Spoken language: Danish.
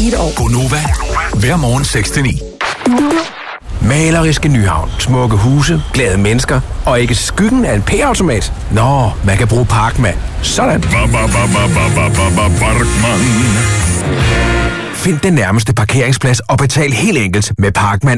i et år. Gonova. Hver morgen 6-9. Maleriske Nyhavn, smukke huse, glade mennesker og ikke skyggen af en P-automat. Nå, man kan bruge Parkman. Sådan. Find den nærmeste parkeringsplads og betal helt enkelt med Parkman